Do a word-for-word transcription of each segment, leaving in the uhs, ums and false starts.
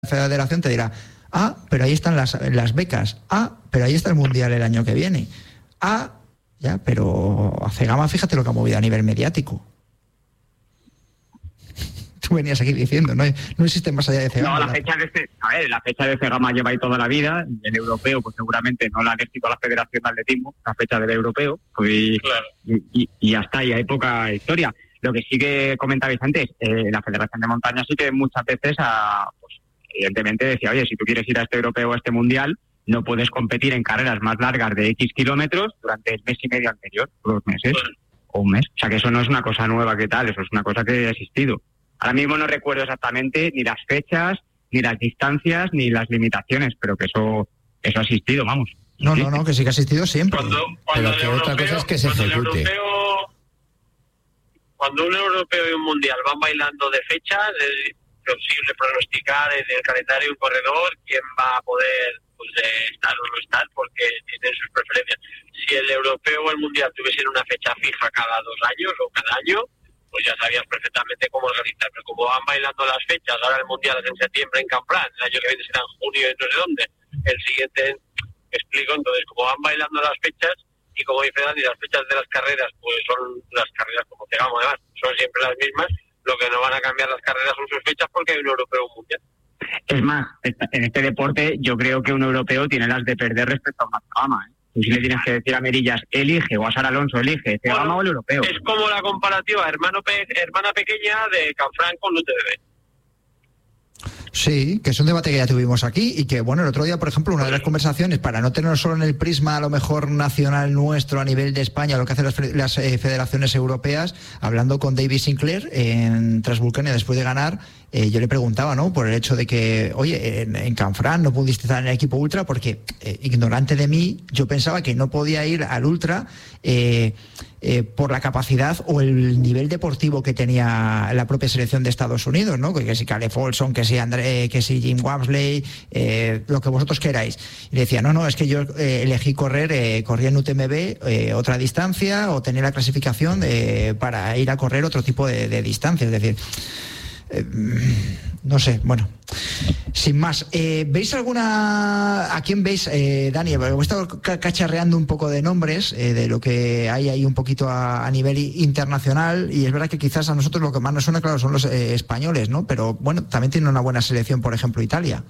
federación te dirá, ah, pero ahí están las, las becas, ah, pero ahí está el Mundial el año que viene, ah, ya, pero a Cegama fíjate lo que ha movido a nivel mediático. Tú venías aquí diciendo, no, no existe más allá de Cegama. No, la fecha de este, a ver, la fecha de Cegama lleva ahí toda la vida, el europeo pues seguramente no la han escrito a la Federación de Atletismo, la fecha del europeo, pues, claro. y, y, y ya está, y hay poca historia. Lo que sí que comentabais antes, eh, la Federación de Montaña sí que muchas veces, a, pues, evidentemente decía, oye, si tú quieres ir a este europeo o a este mundial, no puedes competir en carreras más largas de X kilómetros durante el mes y medio anterior, dos meses Bueno. o un mes. O sea que eso no es una cosa nueva que tal, eso es una cosa que ha existido. Ahora mismo no recuerdo exactamente ni las fechas, ni las distancias, ni las limitaciones, pero que eso, eso ha existido, vamos. No, ¿Sí? no, no, que sí que ha existido siempre. Cuando, cuando Pero que el otra europeo, cosa es que se cuando el ejecute. europeo- cuando un europeo y un mundial van bailando de fechas, es imposible pronosticar en el calendario de un corredor quién va a poder pues, eh, estar o no estar, porque tienen sus preferencias. Si el europeo o el mundial tuviesen una fecha fija cada dos años o cada año, pues ya sabías perfectamente cómo organizar. Pero como van bailando las fechas, ahora el mundial es en septiembre en Camplán, el año que viene será en junio en no sé dónde, el siguiente, me explico, entonces como van bailando las fechas, y como dice Dani, las fechas de las carreras, pues son las carreras como Cegama, además, son siempre las mismas, lo que no van a cambiar las carreras son sus fechas porque hay un europeo o un mundial. Es más, en este deporte yo creo que un europeo tiene las de perder respecto a una Cegama, ¿eh? Tú si le tienes que decir a Merillas, elige, o a Sara Alonso, elige, Cegama Bueno, o el europeo. Es como la comparativa hermano pe- hermana pequeña de Canfranc con U T B B. Sí, que es un debate que ya tuvimos aquí y que, bueno, el otro día, por ejemplo, una de las conversaciones, para no tener solo en el prisma a lo mejor nacional nuestro a nivel de España, lo que hacen las, fe- las eh, federaciones europeas, hablando con David Sinclair en Transvulcania después de ganar, eh, yo le preguntaba, ¿no?, por el hecho de que, oye, en, en Canfranc no pudiste estar en el equipo Ultra porque, eh, ignorante de mí, yo pensaba que no podía ir al Ultra eh, eh, por la capacidad o el nivel deportivo que tenía la propia selección de Estados Unidos, ¿no?, que, que si Caleb Olson, que si André, que si Jim Wamsley, eh, lo que vosotros queráis. Y le decía, no, no, es que yo eh, elegí correr, eh, corría en U T M B eh, otra distancia o tener la clasificación eh, para ir a correr otro tipo de, de distancia. Es decir, eh, no sé, bueno, sin más. Eh, ¿Veis alguna... ¿A quién veis, eh, Dani? He estado ca- cacharreando un poco de nombres, eh, de lo que hay ahí un poquito a, a nivel internacional, y es verdad que quizás a nosotros lo que más nos suena, claro, son los eh, españoles, ¿no? Pero bueno, también tiene una buena selección, por ejemplo, Italia.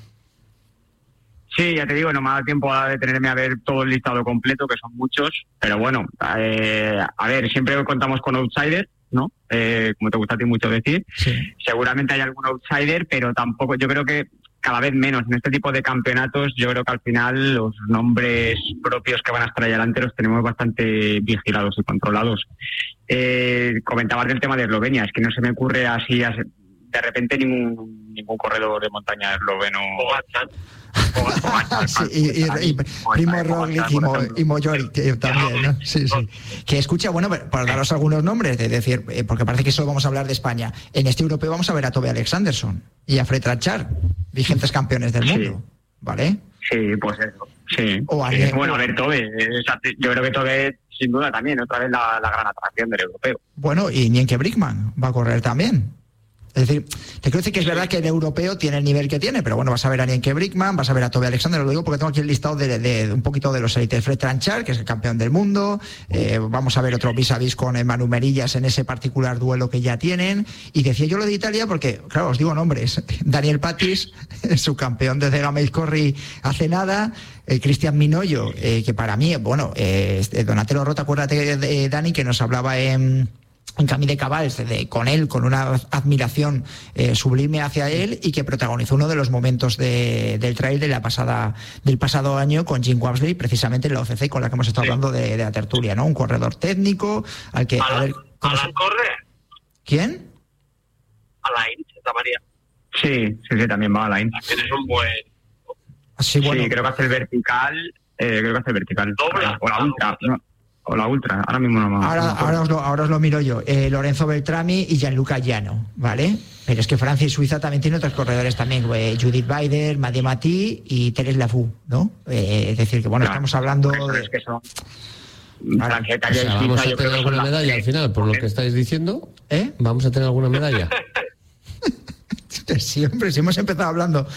Sí, ya te digo, no me ha dado tiempo a detenerme a ver todo el listado completo, que son muchos, pero bueno, eh, a ver, siempre contamos con outsiders, ¿no? Eh, como te gusta a ti mucho decir. Sí. Seguramente hay algún outsider, pero tampoco, yo creo que cada vez menos. En este tipo de campeonatos, yo creo que al final los nombres propios que van a estar ahí adelante los tenemos bastante vigilados y controlados. Eh, comentabas del tema de Eslovenia, es que no se me ocurre así, así de repente ningún ningún corredor de montaña esloveno. Pogačar. Sí, y, y, y Primo Roglic y, Mo, y Mollori, que también, ¿no? Sí, sí. Que escucha, bueno, para daros algunos nombres, de decir, eh, porque parece que solo vamos a hablar de España. En este europeo vamos a ver a Toby Alexanderson y a Fred Tranchar, vigentes campeones del mundo, Sí. ¿vale? Sí, pues eso. Sí. O a Sí, alguien- bueno, a ver, Tobe. Yo creo que Tobe, sin duda, también, otra vez la, la gran atracción del europeo. Bueno, y Nienke Brickman va a correr también. Es decir, te quiero decir que es verdad que el europeo tiene el nivel que tiene, pero bueno, vas a ver a Nienke Brickman, vas a ver a Toby Alexander, lo digo porque tengo aquí el listado de, de, de un poquito de los élites. Fred Tranchar, que es el campeón del mundo, eh, vamos a ver otro vis a vis con Manu Merillas en ese particular duelo que ya tienen. Y decía yo lo de Italia porque, claro, os digo nombres, Daniel Patis, subcampeón de Cegama Corri hace nada, eh, Cristian Minoyo, eh, que para mí, bueno, eh, Donatello Rota, acuérdate de Dani, que nos hablaba en... en Camí de Cabals, de, con él, con una admiración eh, sublime hacia él, y que protagonizó uno de los momentos de, del trail de la pasada, del pasado año con Jim Wamsley, precisamente en la O C C, con la que hemos estado Sí. hablando de, de la tertulia, ¿no? Un corredor técnico al que... a Alain, ver, ¿cómo se- Alain corre. ¿Quién? Alain, Santa María. Sí, sí, sí, también va a la Inter. También es un buen... Sí, bueno, Sí, creo que hace el vertical. Eh, creo que hace el vertical. Dobla. O la ultra. No, o la ultra. Ahora mismo no me ahora, no me acuerdo. ahora, os lo, ahora os lo miro yo. Eh, Lorenzo Beltrami y Gianluca Llano, ¿vale? Pero es que Francia y Suiza también tienen otros corredores también, eh, Judith Baider, Madé Matí y Teres Lafou, ¿no? Eh, es decir, que bueno, Claro, estamos hablando Eso de... es que son. Vale. Francia, O Italia sea, y vamos Suiza, a yo creo tener que son alguna las medalla tres. al final, por lo que estáis diciendo. ¿Eh? Vamos a tener alguna medalla. Siempre, si hemos empezado hablando